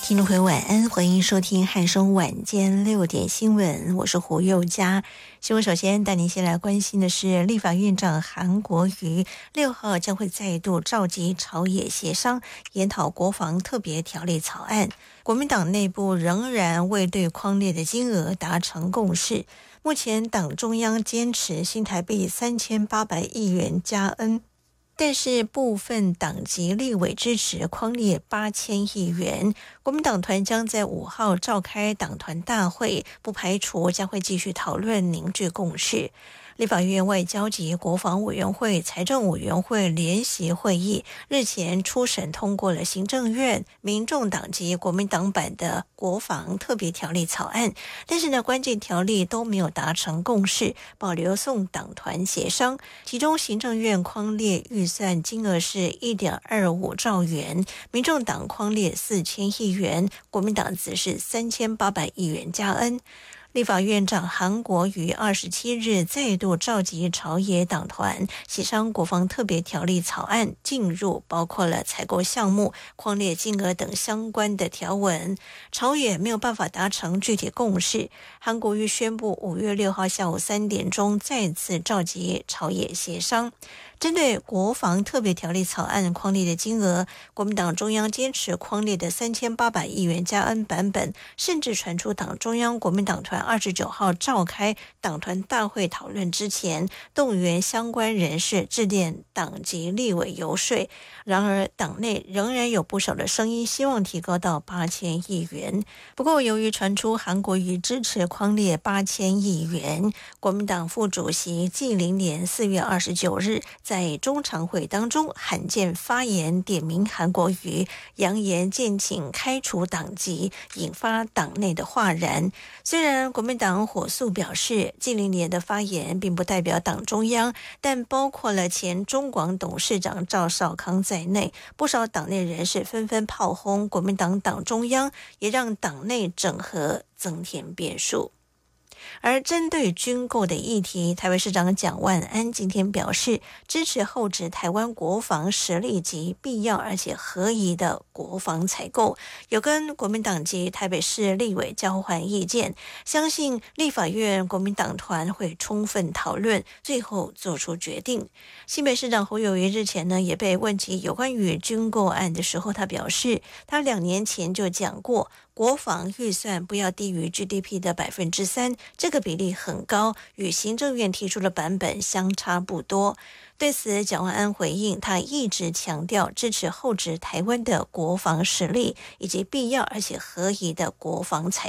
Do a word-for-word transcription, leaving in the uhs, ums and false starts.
听众朋友晚安，欢迎收听汉声晚间六点新闻，我是胡宥嘉。新闻首先带您先来关心的是，立法院长韩国瑜六号将会再度召集朝野协商，研讨国防特别条例草案。国民党内部仍然未对框列的金额达成共识，目前党中央坚持新台币三千八百亿元加 N。但是部分党籍立委支持框列八千亿元，国民党团将在五号召开党团大会，不排除将会继续讨论凝聚共识。立法院外交及国防委员会、财政委员会联席会议日前初审通过了行政院、民众党及国民党版的国防特别条例草案，但是呢，关键条例都没有达成共识，保留送党团协商。其中行政院框列预算金额是 一点二五兆元，民众党框列四千亿元，国民党则是三千八百亿元加 N。立法院长韩国瑜二十七日再度召集朝野党团协商国防特别条例草案进入包括了采购项目、框列金额等相关的条文，朝野没有办法达成具体共识。韩国瑜宣布五月六号下午三点钟再次召集朝野协商。针对国防特别条例草案框列的金额，国民党中央坚持框列的三千八百亿元加 N 版本，甚至传出党中央国民党团二十九号召开党团大会讨论之前，动员相关人士致电党籍立委游说。然而党内仍然有不少的声音希望提高到八千亿元。不过由于传出韩国瑜支持框列八千亿元，国民党副主席纪凌莲四月二十九日在中常会当中罕见发言，点名韩国瑜，扬言建请开除党籍，引发党内的哗然。虽然国民党火速表示纪凌莲的发言并不代表党中央，但包括了前中广董事长赵少康在内，不少党内人士纷纷炮轰国民党党中央，也让党内整合增添变数。而针对军购的议题，台北市长蒋万安今天表示，支持厚植台湾国防实力及必要而且合宜的国防采购，有跟国民党及台北市立委交换意见，相信立法院国民党团会充分讨论，最后做出决定。新北市长侯友宜日前呢也被问及有关于军购案的时候，他表示，他两年前就讲过，国防预算不要低于 G D P 的百分之三，这个比例很高，与行政院提出的版本相差不多。对此，蒋万安回应，他一直强调支持厚植台湾的国防实力，以及必要而且合宜的国防采